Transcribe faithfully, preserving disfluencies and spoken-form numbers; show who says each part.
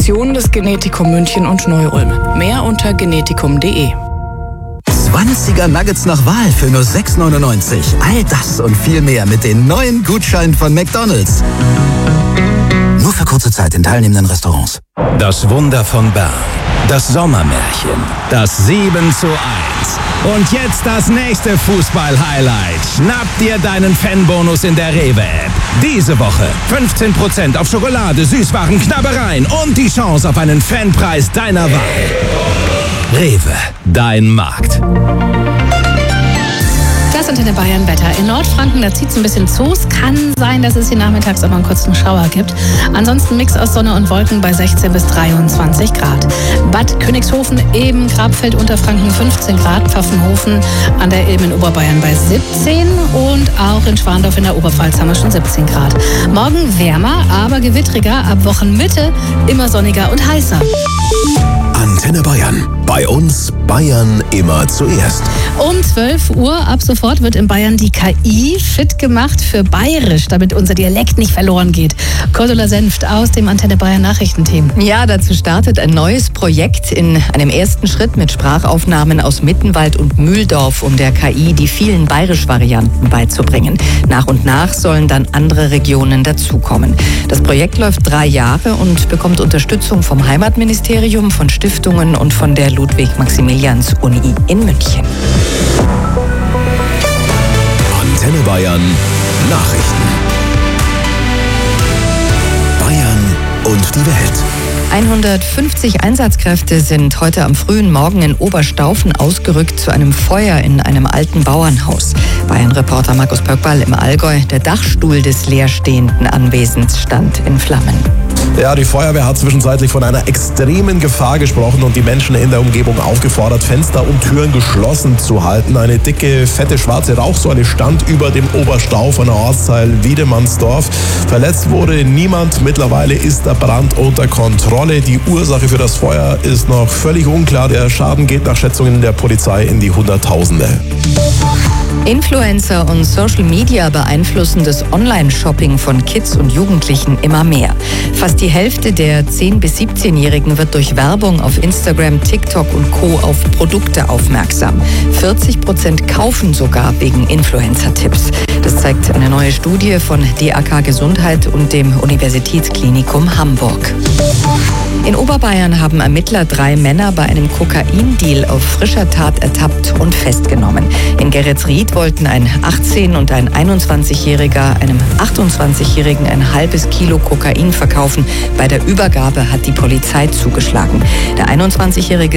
Speaker 1: Produktion des Genetikum München und Neu-Ulm. Mehr unter genetikum punkt de.
Speaker 2: zwanziger Nuggets nach Wahl für nur sechs neunundneunzig. All das und viel mehr mit den neuen Gutscheinen von McDonald's. Nur für kurze Zeit in teilnehmenden Restaurants.
Speaker 3: Das Wunder von Bern. Das Sommermärchen. Das sieben zu eins. Und jetzt das nächste Fußball-Highlight. Schnapp dir deinen Fanbonus in der Rewe-App. Diese Woche fünfzehn Prozent auf Schokolade, Süßwaren, Knabbereien und die Chance auf einen Fanpreis deiner Wahl. Rewe, dein Markt.
Speaker 4: Das Antenne Bayern Wetter. In Nordfranken, da zieht es ein bisschen zu. Es kann sein, dass es hier nachmittags aber einen kurzen Schauer gibt. Ansonsten Mix aus Sonne und Wolken bei sechzehn bis dreiundzwanzig Grad. Bad Königshofen, eben Grabfeld, Unterfranken fünfzehn Grad. Pfaffenhofen an der Ilm in Oberbayern bei siebzehn. Und auch in Schwandorf in der Oberpfalz haben wir schon siebzehn Grad. Morgen wärmer, aber gewittriger. Ab Wochenmitte immer sonniger und heißer.
Speaker 5: Antenne Bayern. Bei uns Bayern immer zuerst.
Speaker 4: Um zwölf Uhr ab sofort wird in Bayern die K I fit gemacht für Bayerisch, damit unser Dialekt nicht verloren geht. Cordula Senft aus dem Antenne Bayern Nachrichtenteam.
Speaker 6: Ja, dazu startet ein neues Projekt in einem ersten Schritt mit Sprachaufnahmen aus Mittenwald und Mühldorf, um der K I die vielen Bayerisch-Varianten beizubringen. Nach und nach sollen dann andere Regionen dazukommen. Das Projekt läuft drei Jahre und bekommt Unterstützung vom Heimatministerium, von Stiftungen und von der Ludwig-Maximilians-Uni in München.
Speaker 5: Antenne Bayern Nachrichten. Bayern und die Welt.
Speaker 6: hundertfünfzig Einsatzkräfte sind heute am frühen Morgen in Oberstaufen ausgerückt zu einem Feuer in einem alten Bauernhaus. Bayern-Reporter Markus Pöckball im Allgäu. Der Dachstuhl des leerstehenden Anwesens stand in Flammen.
Speaker 7: Ja, die Feuerwehr hat zwischenzeitlich von einer extremen Gefahr gesprochen und die Menschen in der Umgebung aufgefordert, Fenster und Türen geschlossen zu halten. Eine dicke, fette, schwarze Rauchsäule stand über dem Oberstau von der Ortsteil Wiedemannsdorf. Verletzt wurde niemand. Mittlerweile ist der Brand unter Kontrolle. Die Ursache für das Feuer ist noch völlig unklar. Der Schaden geht nach Schätzungen der Polizei in die Hunderttausende.
Speaker 6: Influencer und Social Media beeinflussen das Online-Shopping von Kids und Jugendlichen immer mehr. Fast die Hälfte der zehn- bis siebzehnjährigen wird durch Werbung auf Instagram, TikTok und Co. auf Produkte aufmerksam. vierzig Prozent kaufen sogar wegen Influencer-Tipps. Das zeigt eine neue Studie von D A K Gesundheit und dem Universitätsklinikum Hamburg. In Oberbayern haben Ermittler drei Männer bei einem Kokain-Deal auf frischer Tat ertappt und festgenommen. In Geretsried wollten ein achtzehn- und ein einundzwanzigjähriger einem achtundzwanzigjährigen ein halbes Kilo Kokain verkaufen. Bei der Übergabe hat die Polizei zugeschlagen. Der einundzwanzigjährige